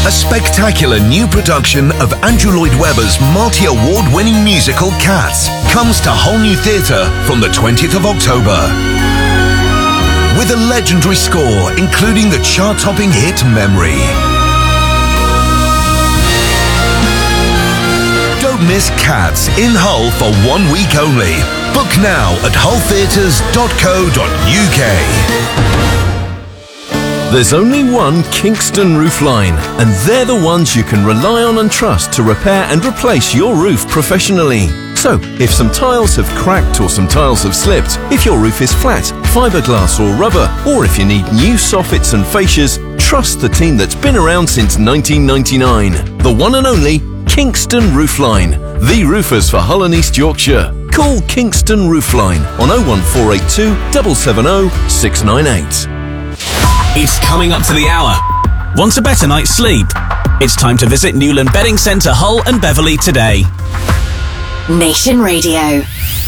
a spectacular new production of Andrew Lloyd Webber's multi-award-winning musical Cats, comes to Whole New Theatre from the 20th of October. With a legendary score, including the chart-topping hit Memory. Don't miss Cats in Hull for 1 week only. Book now at hulltheatres.co.uk. There's only one Kingston Roofline, and they're the ones you can rely on and trust to repair and replace your roof professionally. So, if some tiles have cracked or some tiles have slipped, if your roof is flat, fiberglass or rubber, or if you need new soffits and fascias, trust the team that's been around since 1999. The one and only Kingston Roofline, the roofers for Hull and East Yorkshire. Call Kingston Roofline on 01482 770 698. It's coming up to the hour. Want a better night's sleep? It's time to visit Newland Bedding Centre, Hull and Beverley today. Nation Radio.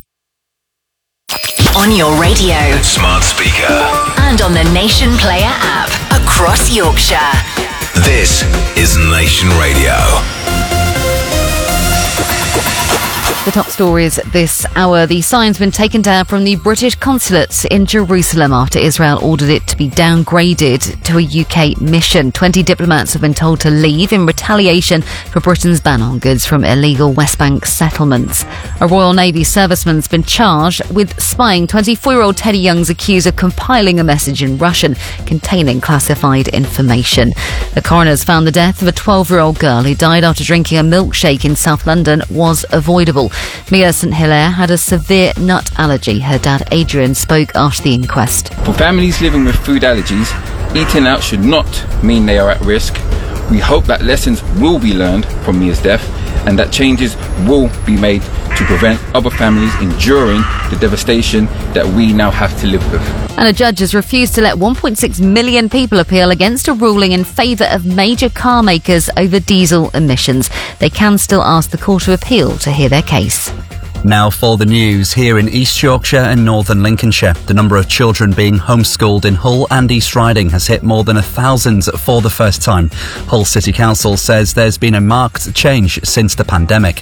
On your radio, Smart speaker, and on the Nation Player app across Yorkshire. this is Nation Radio. The top stories this hour. The sign's been taken down from the British consulate in Jerusalem after Israel ordered it to be downgraded to a UK mission. 20 diplomats have been told to leave in retaliation for Britain's ban on goods from illegal West Bank settlements. A Royal Navy serviceman's been charged with spying. 24-year-old Teddy Young's accused of compiling a message in Russian containing classified information. The coroners found the death of a 12-year-old girl who died after drinking a milkshake in South London was avoidable. Mia St Hilaire had a severe nut allergy. Her dad Adrian spoke after the inquest. For families living with food allergies, eating out should not mean they are at risk. We hope that lessons will be learned from Mia's death and that changes will be made to prevent other families enduring the devastation that we now have to live with. And a judge has refused to let 1.6 million people appeal against a ruling in favour of major car makers over diesel emissions. They can still ask the Court of Appeal to hear their case. Now for the news. Here in East Yorkshire and northern Lincolnshire, the number of children being homeschooled in Hull and East Riding has hit more than 1,000 for the first time. Hull City Council says there's been a marked change since the pandemic.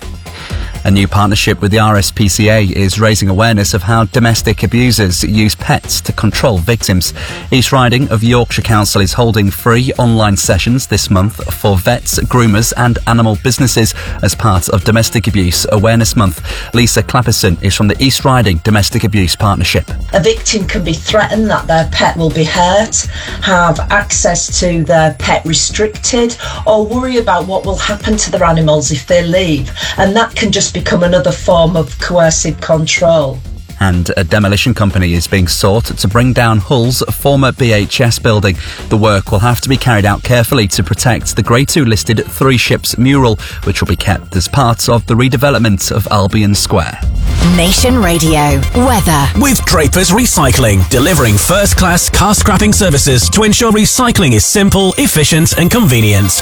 A new partnership with the RSPCA is raising awareness of how domestic abusers use pets to control victims. East Riding of Yorkshire Council is holding free online sessions this month for vets, groomers and animal businesses as part of Domestic Abuse Awareness Month. Lisa Clapperson is from the East Riding Domestic Abuse Partnership. A victim can be threatened that their pet will be hurt, have access to their pet restricted, or worry about what will happen to their animals if they leave, and that can just become another form of coercive control. And a demolition company is being sought to bring down Hull's former BHS building. The work will have to be carried out carefully to protect the Grade 2 listed Three Ships mural, which will be kept as part of the redevelopment of Albion Square. Nation Radio. Weather. With Draper's Recycling, delivering first-class car scrapping services to ensure recycling is simple, efficient and convenient.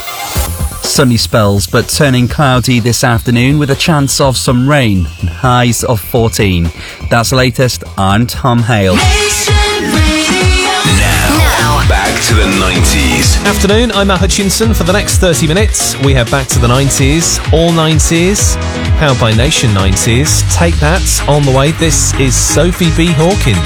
Sunny spells, but turning cloudy this afternoon with a chance of some rain and highs of 14. That's the latest. I'm Tom Hale. Now, back to the 90s. Afternoon, I'm Matt Hutchinson. For the next 30 minutes, we head back to the 90s, all 90s, powered by Nation 90s. Take that on the way. This is Sophie B. Hawkins.